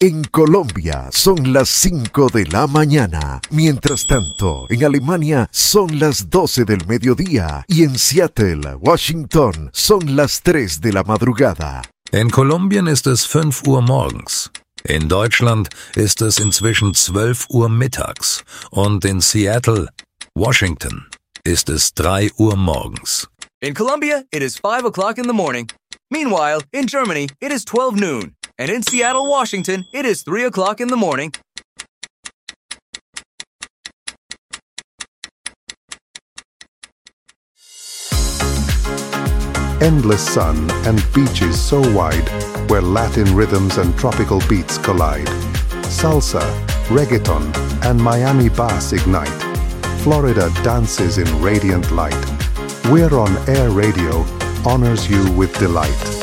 En Colombia son las 5 de la mañana. Mientras tanto, en Alemania son las 12 del mediodía. Y en Seattle, Washington, son las 3 de la madrugada. In Kolumbien ist es 5 Uhr morgens. In Deutschland ist es inzwischen 12 Uhr mittags. Und in Seattle, Washington, ist es 3 Uhr morgens. In Colombia, it is 5 o'clock in the morning. Meanwhile, in Germany, it is 12 noon. And in Seattle, Washington, it is 3 o'clock in the morning. Endless sun and beaches so wide, where Latin rhythms and tropical beats collide. Salsa, reggaeton, and Miami bass ignite. Florida dances in radiant light. We're on Air Radio, honors you with delight.